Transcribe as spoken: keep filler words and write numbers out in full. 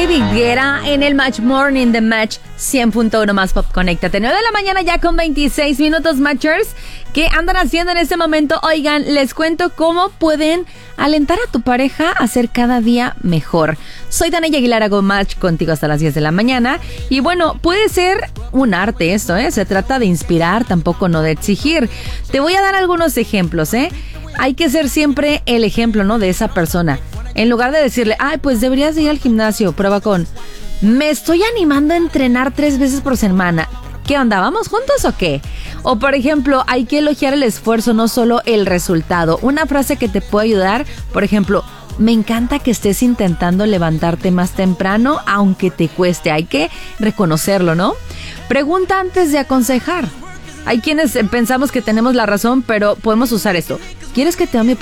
David Guetta en el Match Morning de Match cien punto uno más Pop. Conéctate. nueve de la mañana ya con veintiséis minutos, Matchers. ¿Qué andan haciendo en este momento? Oigan, les cuento cómo pueden alentar a tu pareja a ser cada día mejor. Soy Danella Aguilar, hago Match contigo hasta las diez de la mañana. Y bueno, puede ser un arte esto, ¿eh? Se trata de inspirar, tampoco no de exigir. Te voy a dar algunos ejemplos, ¿eh? Hay que ser siempre el ejemplo, ¿no? De esa persona. En lugar de decirle, ay, pues deberías ir al gimnasio, prueba con, me estoy animando a entrenar tres veces por semana. ¿Qué onda? ¿Vamos juntos o qué? O por ejemplo, hay que elogiar el esfuerzo, no solo el resultado. Una frase que te puede ayudar, por ejemplo, me encanta que estés intentando levantarte más temprano, aunque te cueste. Hay que reconocerlo, ¿no? Pregunta antes de aconsejar. Hay quienes pensamos que tenemos la razón, pero podemos usar esto. ¿Quieres que te dé mi